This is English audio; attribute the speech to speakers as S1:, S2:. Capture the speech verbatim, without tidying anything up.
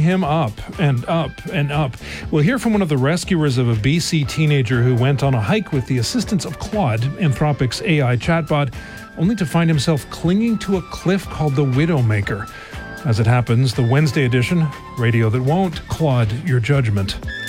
S1: him up and up and up. We'll hear from one of the rescuers of a B C teenager who went on a hike with the assistance of Claude, Anthropic's A I chatbot, only to find himself clinging to a cliff called the Widowmaker. As it happens, the Wednesday edition, Radio That Won't Claude Your Judgment.